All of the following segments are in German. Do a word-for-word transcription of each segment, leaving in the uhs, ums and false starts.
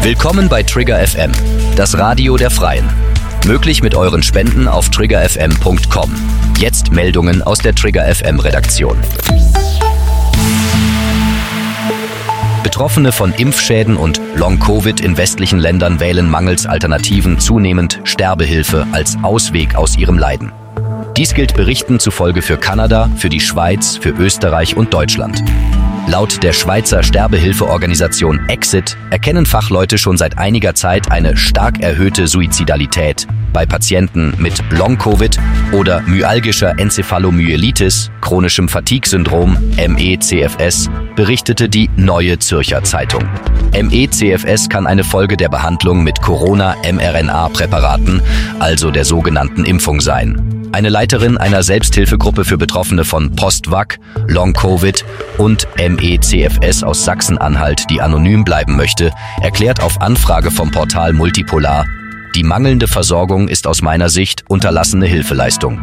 Willkommen bei Trigger F M, das Radio der Freien. Möglich mit euren Spenden auf trigger f m punkt com. Jetzt Meldungen aus der Trigger F M Redaktion. Betroffene von Impfschäden und Long-Covid in westlichen Ländern wählen mangels Alternativen zunehmend Sterbehilfe als Ausweg aus ihrem Leiden. Dies gilt Berichten zufolge für Kanada, für die Schweiz, für Österreich und Deutschland. Laut der Schweizer Sterbehilfeorganisation Exit erkennen Fachleute schon seit einiger Zeit eine stark erhöhte Suizidalität bei Patienten mit Long-Covid oder myalgischer Enzephalomyelitis, chronischem Fatigue-Syndrom, M E C F S, berichtete die Neue Zürcher Zeitung. M E C F S kann eine Folge der Behandlung mit Corona-mRNA-Präparaten, also der sogenannten Impfung sein. Eine Leiterin einer Selbsthilfegruppe für Betroffene von Post-Vac, Long-Covid und M E C F S aus Sachsen-Anhalt, die anonym bleiben möchte, erklärt auf Anfrage vom Portal Multipolar: Die mangelnde Versorgung ist aus meiner Sicht unterlassene Hilfeleistung.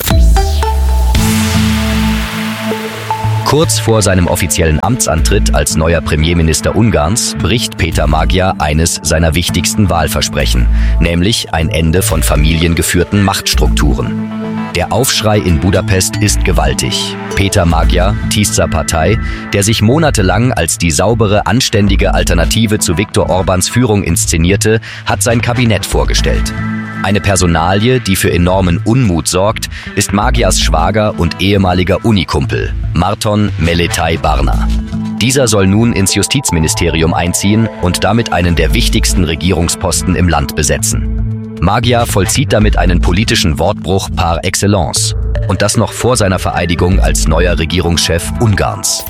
Kurz vor seinem offiziellen Amtsantritt als neuer Premierminister Ungarns bricht Peter Magyar eines seiner wichtigsten Wahlversprechen, nämlich ein Ende von familiengeführten Machtstrukturen. Der Aufschrei in Budapest ist gewaltig. Peter Magyar, Tisza Partei, der sich monatelang als die saubere, anständige Alternative zu Viktor Orbáns Führung inszenierte, hat sein Kabinett vorgestellt. Eine Personalie, die für enormen Unmut sorgt, ist Magyars Schwager und ehemaliger Unikumpel, Márton Meletai-Barna. Dieser soll nun ins Justizministerium einziehen und damit einen der wichtigsten Regierungsposten im Land besetzen. Magyar vollzieht damit einen politischen Wortbruch par excellence. Und das noch vor seiner Vereidigung als neuer Regierungschef Ungarns.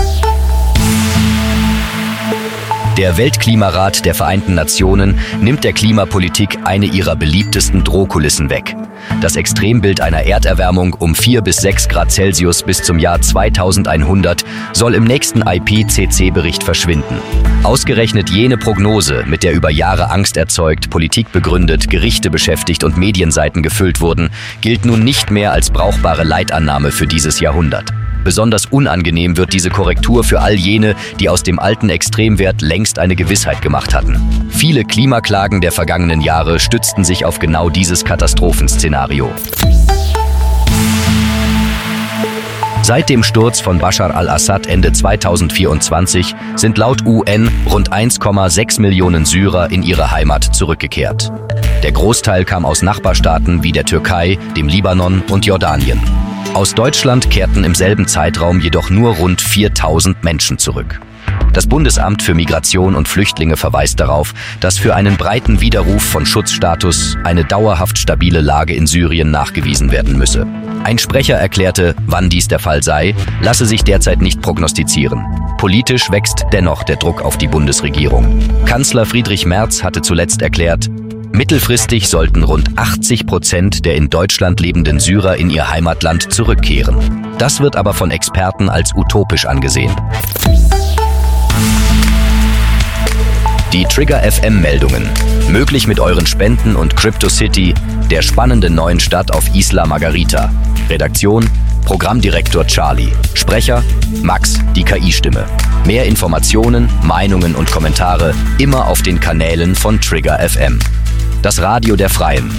Der Weltklimarat der Vereinten Nationen nimmt der Klimapolitik eine ihrer beliebtesten Drohkulissen weg. Das Extrembild einer Erderwärmung um vier bis sechs Grad Celsius bis zum Jahr zweitausendeinhundert soll im nächsten I P C C-Bericht verschwinden. Ausgerechnet jene Prognose, mit der über Jahre Angst erzeugt, Politik begründet, Gerichte beschäftigt und Medienseiten gefüllt wurden, gilt nun nicht mehr als brauchbare Leitannahme für dieses Jahrhundert. Besonders unangenehm wird diese Korrektur für all jene, die aus dem alten Extremwert längst eine Gewissheit gemacht hatten. Viele Klimaklagen der vergangenen Jahre stützten sich auf genau dieses Katastrophenszenario. Seit dem Sturz von Bashar al-Assad Ende zweitausendvierundzwanzig sind laut U N rund eins Komma sechs Millionen Syrer in ihre Heimat zurückgekehrt. Der Großteil kam aus Nachbarstaaten wie der Türkei, dem Libanon und Jordanien. Aus Deutschland kehrten im selben Zeitraum jedoch nur rund viertausend Menschen zurück. Das Bundesamt für Migration und Flüchtlinge verweist darauf, dass für einen breiten Widerruf von Schutzstatus eine dauerhaft stabile Lage in Syrien nachgewiesen werden müsse. Ein Sprecher erklärte, wann dies der Fall sei, lasse sich derzeit nicht prognostizieren. Politisch wächst dennoch der Druck auf die Bundesregierung. Kanzler Friedrich Merz hatte zuletzt erklärt, mittelfristig sollten rund achtzig Prozent der in Deutschland lebenden Syrer in ihr Heimatland zurückkehren. Das wird aber von Experten als utopisch angesehen. Die Trigger F M-Meldungen. Möglich mit euren Spenden und Crypto City, der spannenden neuen Stadt auf Isla Margarita. Redaktion: Programmdirektor Charlie. Sprecher: Max, die K I-Stimme. Mehr Informationen, Meinungen und Kommentare immer auf den Kanälen von Trigger F M. Das Radio der Freien.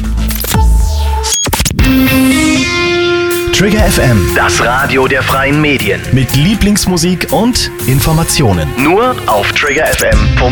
Trigger F M, das Radio der freien Medien. mit Lieblingsmusik und Informationen. Nur auf trigger f m punkt com.